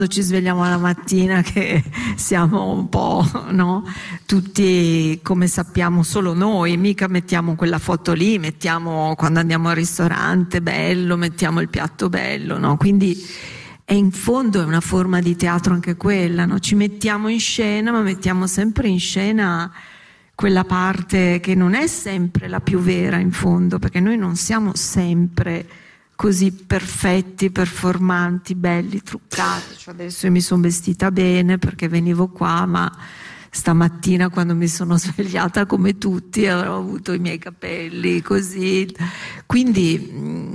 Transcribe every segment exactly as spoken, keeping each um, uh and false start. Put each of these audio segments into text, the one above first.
Ci svegliamo la mattina che siamo un po', no? Tutti come sappiamo solo noi, mica mettiamo quella foto lì, mettiamo quando andiamo al ristorante bello, mettiamo il piatto bello, no? Quindi è in fondo è una forma di teatro anche quella, no? Ci mettiamo in scena, ma mettiamo sempre in scena quella parte che non è sempre la più vera in fondo, perché noi non siamo sempre così perfetti, performanti, belli, truccati. Cioè adesso io mi sono vestita bene perché venivo qua, ma stamattina quando mi sono svegliata come tutti avrò avuto i miei capelli così. Quindi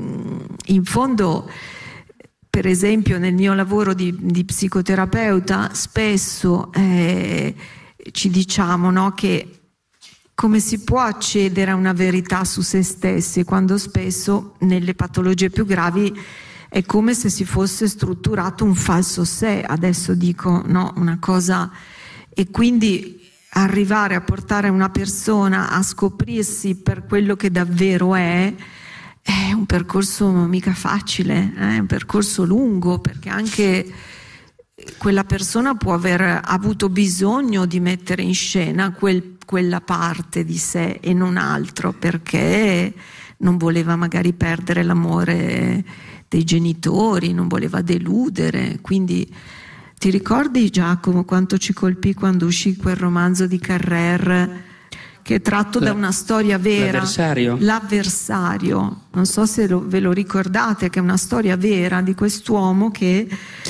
in fondo, per esempio nel mio lavoro di, di psicoterapeuta spesso eh, ci diciamo, no, che come si può accedere a una verità su se stessi quando spesso nelle patologie più gravi è come se si fosse strutturato un falso sé, adesso dico, no, una cosa, e quindi arrivare a portare una persona a scoprirsi per quello che davvero è è un percorso mica facile, è un percorso lungo, perché anche quella persona può aver avuto bisogno di mettere in scena quel quella parte di sé e non altro, perché non voleva magari perdere l'amore dei genitori, non voleva deludere. Quindi ti ricordi, Giacomo, quanto ci colpì quando uscì quel romanzo di Carrère che è tratto La, da una storia vera, l'avversario. l'avversario non so se lo, ve lo ricordate, che è una storia vera di quest'uomo che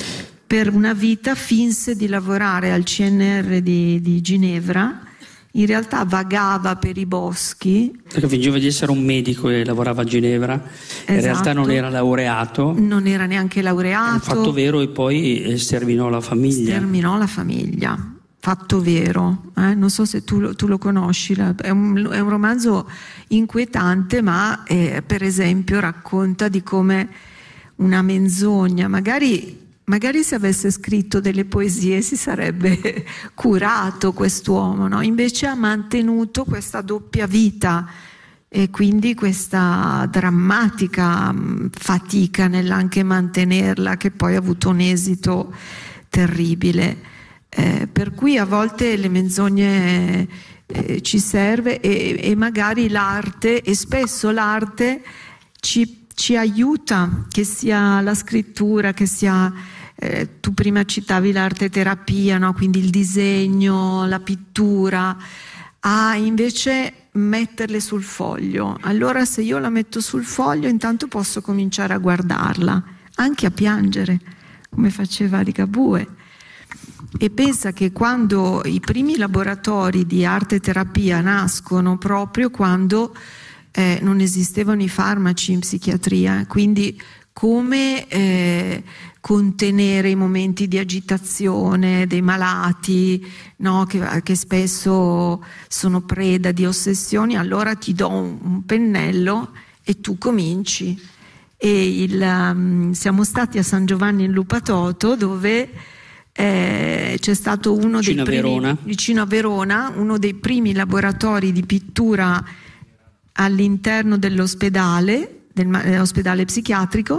per una vita finse di lavorare al C N R di, di Ginevra. In realtà vagava per i boschi. Perché fingeva di essere un medico e lavorava a Ginevra. Esatto. In realtà non era laureato. Non era neanche laureato. Un fatto vero, e poi sterminò la famiglia. Sterminò la famiglia. Fatto vero. Eh? Non so se tu, tu lo conosci. È un, è un romanzo inquietante, ma eh, per esempio racconta di come una menzogna, magari... Magari se avesse scritto delle poesie si sarebbe curato quest'uomo, no? Invece ha mantenuto questa doppia vita e quindi questa drammatica fatica nell'anche mantenerla, che poi ha avuto un esito terribile. Eh, per cui a volte le menzogne eh, ci serve e, e magari l'arte, e spesso l'arte ci, ci aiuta, che sia la scrittura, che sia... Eh, tu prima citavi l'arte terapia, no? Quindi il disegno, la pittura, a invece metterle sul foglio. Allora se io la metto sul foglio intanto posso cominciare a guardarla, anche a piangere, come faceva Ligabue. E pensa che quando i primi laboratori di arte terapia nascono proprio quando eh, non esistevano i farmaci in psichiatria, quindi come eh, contenere i momenti di agitazione dei malati, no? che, che spesso sono preda di ossessioni. Allora ti do un, un pennello e tu cominci. E il, um, siamo stati a San Giovanni in Lupatoto, dove eh, c'è stato uno vicino dei primi, a Verona. vicino a Verona, uno dei primi laboratori di pittura all'interno dell'ospedale, dell'ospedale psichiatrico,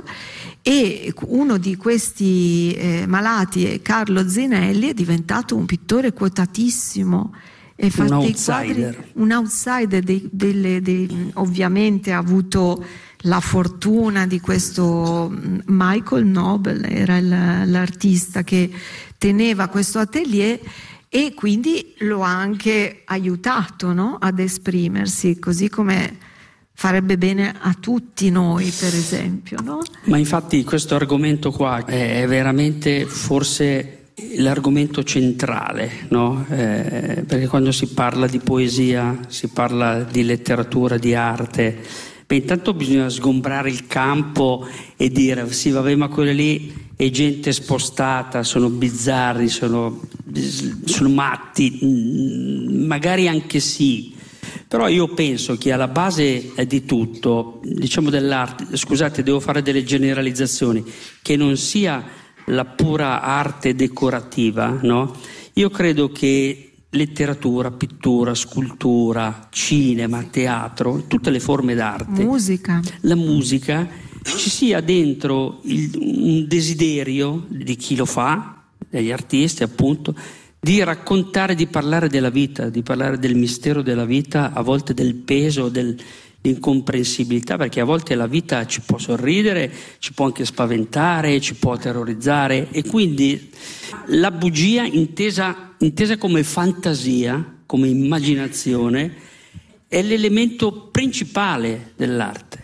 e uno di questi eh, malati, Carlo Zinelli, è diventato un pittore quotatissimo. E un outsider. Quadri, un outsider dei, delle, dei, ovviamente ha avuto la fortuna di questo Michael Nobel, era il, l'artista che teneva questo atelier, e quindi lo ha anche aiutato, no? Ad esprimersi, così come farebbe bene a tutti noi, per esempio, no? Ma infatti questo argomento qua è veramente forse l'argomento centrale, no? Eh, perché quando si parla di poesia, si parla di letteratura, di arte, beh, intanto bisogna sgombrare il campo e dire sì, vabbè, ma quella lì è gente spostata, sono bizzarri, sono, sono matti, magari anche sì. Però io penso che alla base di tutto, diciamo dell'arte, scusate, devo fare delle generalizzazioni, che non sia la pura arte decorativa, no? Io credo che letteratura, pittura, scultura, cinema, teatro, tutte le forme d'arte, musica, la musica ci sia dentro il, un desiderio di chi lo fa, degli artisti appunto, di raccontare, di parlare della vita, di parlare del mistero della vita, a volte del peso, dell'incomprensibilità, perché a volte la vita ci può sorridere, ci può anche spaventare, ci può terrorizzare, e quindi la bugia intesa, intesa come fantasia, come immaginazione, è l'elemento principale dell'arte.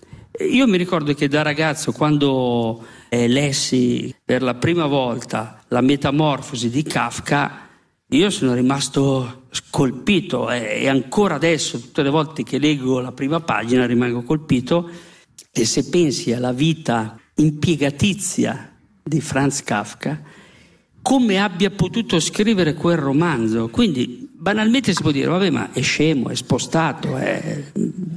Io mi ricordo che da ragazzo, quando eh, lessi per la prima volta La Metamorfosi di Kafka, io sono rimasto scolpito, eh, e ancora adesso, tutte le volte che leggo la prima pagina, rimango colpito. E se pensi alla vita impiegatizia di Franz Kafka, come abbia potuto scrivere quel romanzo. Quindi banalmente si può dire, vabbè, ma è scemo, è spostato, è,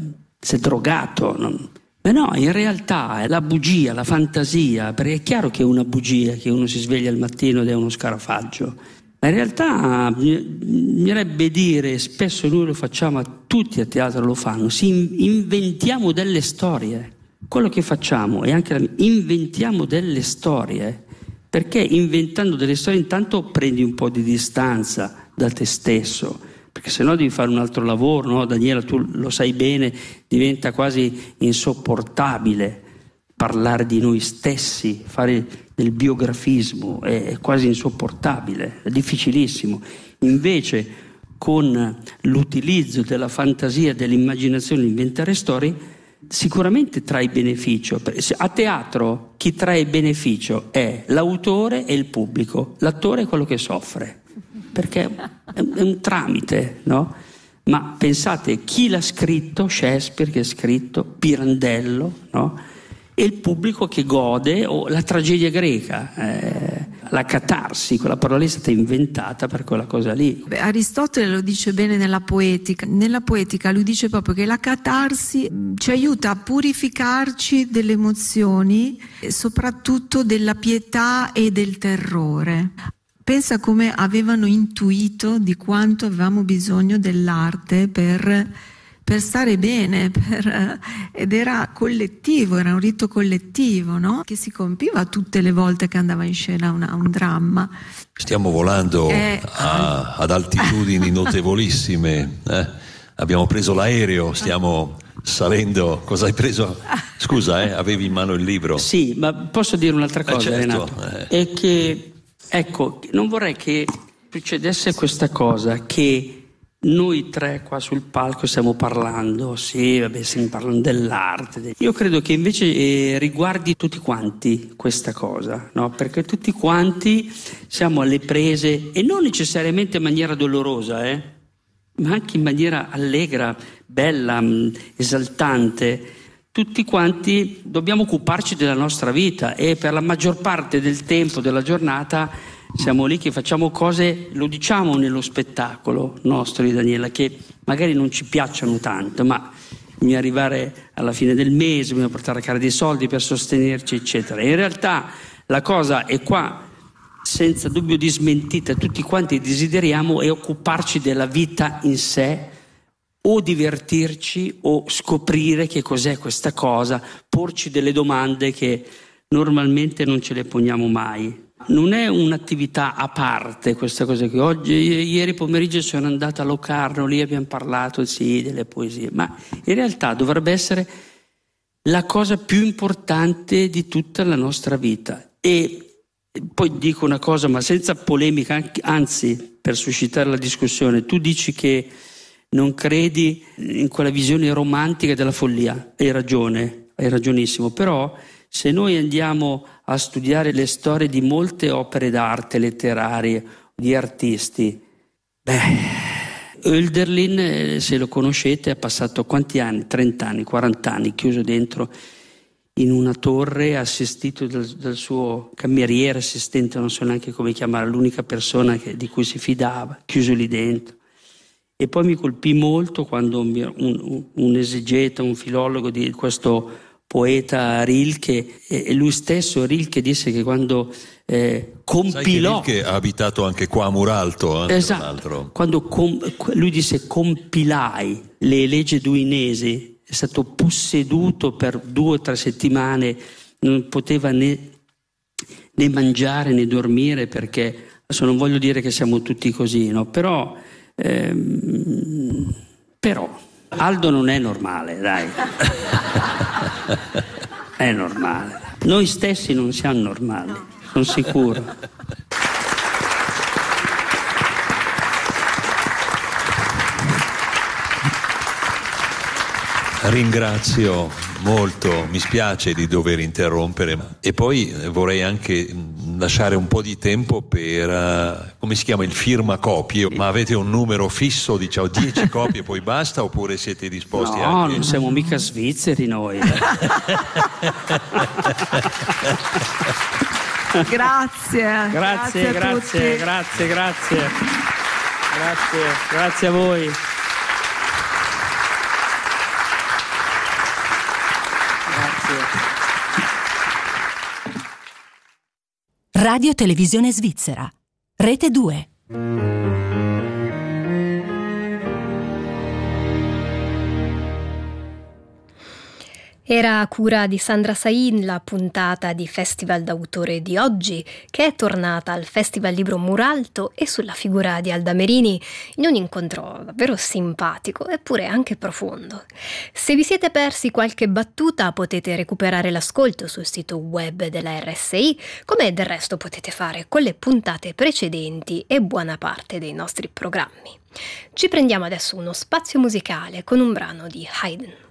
si è drogato, non... Ma no, in realtà è la bugia, la fantasia, perché è chiaro che è una bugia che uno si sveglia al mattino ed è uno scarafaggio, ma in realtà bisognerebbe dire, spesso noi lo facciamo, a tutti a teatro lo fanno, si inventiamo delle storie. Quello che facciamo è anche la... inventiamo delle storie, perché inventando delle storie intanto prendi un po' di distanza da te stesso, perché sennò devi fare un altro lavoro, no? Daniela, tu lo sai bene, diventa quasi insopportabile parlare di noi stessi, fare del biografismo, è quasi insopportabile, è difficilissimo. Invece con l'utilizzo della fantasia, dell'immaginazione, inventare storie, sicuramente trai beneficio. A teatro chi trae beneficio è l'autore e il pubblico, l'attore è quello che soffre, perché è un tramite, no? Ma pensate, chi l'ha scritto, Shakespeare che ha scritto, Pirandello, no? E il pubblico che gode, o la tragedia greca, eh, la catarsi, quella parola lì è stata inventata per quella cosa lì. Beh, Aristotele lo dice bene nella poetica. Nella poetica lui dice proprio che la catarsi ci aiuta a purificarci delle emozioni, soprattutto della pietà e del terrore. Pensa come avevano intuito di quanto avevamo bisogno dell'arte per, per stare bene, per, ed era collettivo, era un rito collettivo, no? Che si compiva tutte le volte che andava in scena una, un dramma. Stiamo volando eh, a, ad altitudini notevolissime, eh? Abbiamo preso l'aereo, stiamo salendo. Cosa hai preso? Scusa, eh? Avevi in mano il libro. Sì, ma posso dire un'altra cosa, eh certo, Renato? Eh. È che, ecco, non vorrei che succedesse questa cosa, che noi tre qua sul palco stiamo parlando, sì, vabbè, stiamo parlando dell'arte. Io credo che invece eh, riguardi tutti quanti questa cosa, no? Perché tutti quanti siamo alle prese, e non necessariamente in maniera dolorosa, eh? Ma anche in maniera allegra, bella, esaltante. Tutti quanti dobbiamo occuparci della nostra vita, e per la maggior parte del tempo della giornata siamo lì che facciamo cose, lo diciamo nello spettacolo nostro di Daniela, che magari non ci piacciono tanto, ma bisogna arrivare alla fine del mese, bisogna portare a casa dei soldi per sostenerci, eccetera. In realtà la cosa è qua, senza dubbio di smentita, tutti quanti desideriamo è occuparci della vita in sé, o divertirci o scoprire che cos'è questa cosa, porci delle domande che normalmente non ce le poniamo mai. Non è un'attività a parte questa cosa che oggi, ieri pomeriggio sono andata a Locarno, lì abbiamo parlato sì delle poesie, ma in realtà dovrebbe essere la cosa più importante di tutta la nostra vita. E poi dico una cosa, ma senza polemica, anzi per suscitare la discussione, tu dici che non credi in quella visione romantica della follia, hai ragione, hai ragionissimo, però se noi andiamo a studiare le storie di molte opere d'arte letterarie, di artisti, beh, Hölderlin, se lo conoscete, è passato quanti anni? trenta anni, quaranta anni, chiuso dentro in una torre, assistito dal, dal suo cameriere, assistente, non so neanche come chiamare, l'unica persona che, di cui si fidava, chiuso lì dentro. E poi mi colpì molto quando un, un, un esegeta, un filologo di questo poeta Rilke, e lui stesso Rilke disse che quando eh, compilò, sai che Rilke ha abitato anche qua a Muralto, eh, esatto, quando com, lui disse compilai le leggi duinesi è stato posseduto per due o tre settimane, non poteva né, né mangiare né dormire, perché adesso non voglio dire che siamo tutti così, no? Però, ehm, però Aldo non è normale, dai. È normale. Noi stessi non siamo normali, sono sicuro. Ringrazio molto, mi spiace di dover interrompere e poi vorrei anche lasciare un po' di tempo per, uh, come si chiama, il firmacopie, ma avete un numero fisso, diciamo dieci copie poi basta, oppure siete disposti no, anche? No, non siamo mica svizzeri noi. Grazie. Grazie, grazie, grazie, grazie, grazie, grazie, grazie a voi. Radio Televisione Svizzera, Rete due. Era a cura di Sandra Sain la puntata di Festival d'autore di oggi, che è tornata al Festival Libro Muralto e sulla figura di Alda Merini in un incontro davvero simpatico eppure anche profondo. Se vi siete persi qualche battuta potete recuperare l'ascolto sul sito web della R S I, come del resto potete fare con le puntate precedenti e buona parte dei nostri programmi. Ci prendiamo adesso uno spazio musicale con un brano di Haydn.